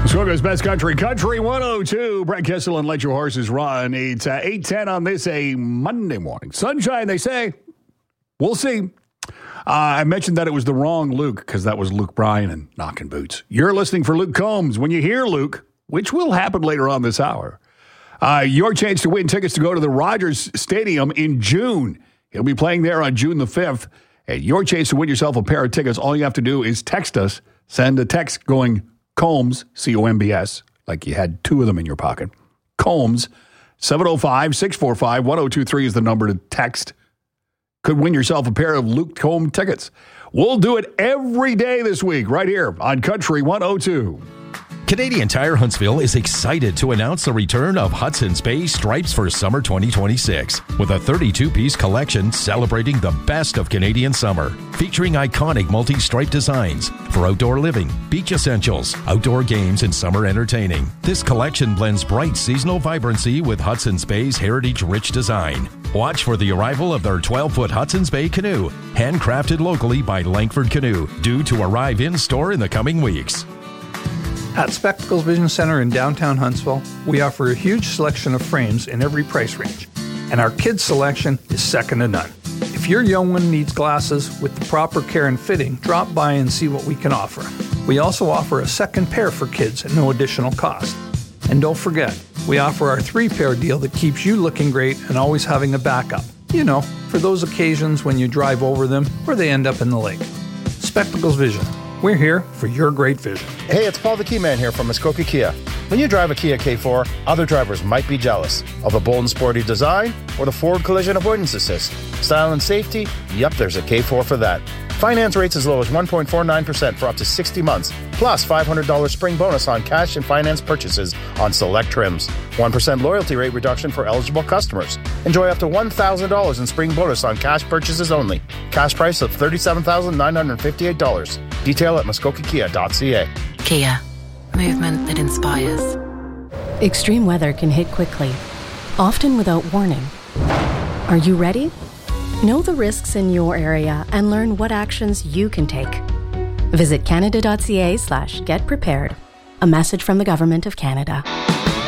Chicago's best country, Country 102. Brett Kissel and Let Your Horses Run. It's 8:10 on this a Monday morning. Sunshine, they say. We'll see. I mentioned that it was the wrong Luke because that was Luke Bryan and Knockin' Boots. You're listening for Luke Combs. When you hear Luke, which will happen later on this hour, your chance to win tickets to go to the Rogers Stadium in June. He'll be playing there on June the 5th. And your chance to win yourself a pair of tickets, all you have to do is text us. Send a text going Combs, C-O-M-B-S, like you had two of them in your pocket. Combs, 705-645-1023 is the number to text. Could win yourself a pair of Luke Combs tickets. We'll do it every day this week right here on Country 102. Canadian Tire Huntsville is excited to announce the return of Hudson's Bay Stripes for summer 2026 with a 32-piece collection celebrating the best of Canadian summer, featuring iconic multi-stripe designs for outdoor living, beach essentials, outdoor games, and summer entertaining. This collection blends bright seasonal vibrancy with Hudson's Bay's heritage-rich design. Watch for the arrival of their 12-foot Hudson's Bay canoe, handcrafted locally by Langford Canoe, due to arrive in store in the coming weeks. At Spectacles Vision Center in downtown Huntsville, we offer a huge selection of frames in every price range, and our kids' selection is second to none. If your young one needs glasses with the proper care and fitting, drop by and see what we can offer. We also offer a second pair for kids at no additional cost. And don't forget, we offer our 3-pair deal that keeps you looking great and always having a backup. You know, for those occasions when you drive over them or they end up in the lake. Spectacles Vision. We're here for your great vision. Hey, it's Paul the Key Man here from Muskoka Kia. When you drive a Kia K4, other drivers might be jealous of the bold and sporty design or the forward collision avoidance assist. Style and safety? Yep, there's a K4 for that. Finance rates as low as 1.49% for up to 60 months, plus $500 spring bonus on cash and finance purchases on select trims. 1% loyalty rate reduction for eligible customers. Enjoy up to $1,000 in spring bonus on cash purchases only. Cash price of $37,958. Detail at muskokakia.ca. Kia. Movement that inspires. Extreme weather can hit quickly, often without warning. Are you ready? Know the risks in your area and learn what actions you can take. Visit canada.ca/getprepared. A message from the Government of Canada.